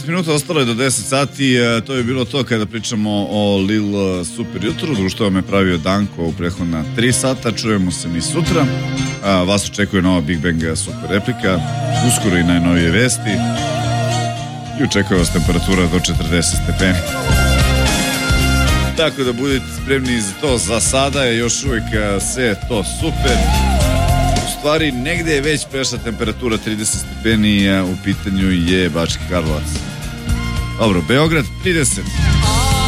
minuta, ostalo je do 10 sati, to je bilo to kada pričamo o Lil Super jutru, društvo me pravio Danko u prethodna 3 sata, čujemo se mi sutra, vas očekuje nova Big Bang super replika, uskoro i najnovije vesti i očekuje vas temperatura do 40 stepeni. Tako da budete spremni za to, za sada je još uvijek sve to super. U stvari, negde je već prešla temperatura 30 stepeni, u pitanju je Bački Karlovac. Dobro, Beograd 30.